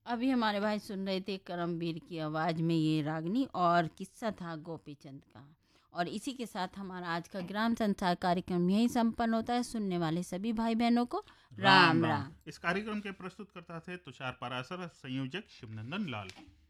अभी हमारे भाई सुन रहे थे करमवीर की आवाज़ में ये रागनी, और किस्सा था गोपी चंद का। और इसी के साथ हमारा आज का ग्राम संसार कार्यक्रम यही संपन्न होता है। सुनने वाले सभी भाई बहनों को राम राम। इस कार्यक्रम के प्रस्तुत करता थे तुषार पारासर, संयोजक शिवनंदन लाल।